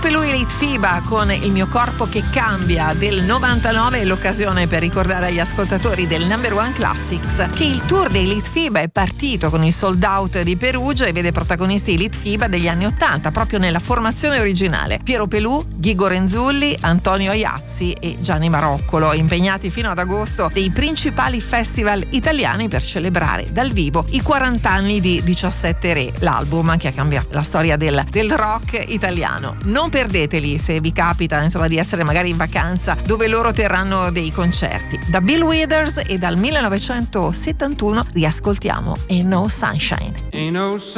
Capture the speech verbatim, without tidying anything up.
Pelù e Litfiba con Il mio corpo che cambia del novantanove, è l'occasione per ricordare agli ascoltatori del Number One Classics che il tour dei Litfiba è partito con il sold out di Perugia e vede protagonisti i Litfiba degli anni ottanta, proprio nella formazione originale: Piero Pelù, Ghigo Renzulli, Antonio Iazzi e Gianni Maroccolo, impegnati fino ad agosto dei principali festival italiani per celebrare dal vivo i quaranta anni di diciassette Re, l'album che ha cambiato la storia del, del rock italiano. Non perdeteli se vi capita insomma di essere magari in vacanza dove loro terranno dei concerti. Da Bill Withers e dal millenovecentosettantuno riascoltiamo Ain't No Sunshine. Ain't no